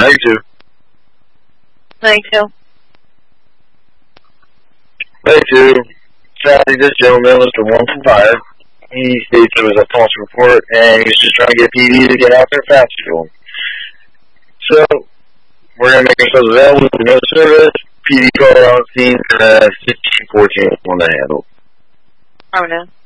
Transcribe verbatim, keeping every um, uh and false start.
ninety-two. ninety-two. ninety-two. Sadly, this gentleman was the one from fire. He states it was a false report, and he was just trying to get P D to get out there faster to him. So, we're going to make ourselves available for no service. P D call on scene, uh, fifteen fourteen on the handle. Oh, no.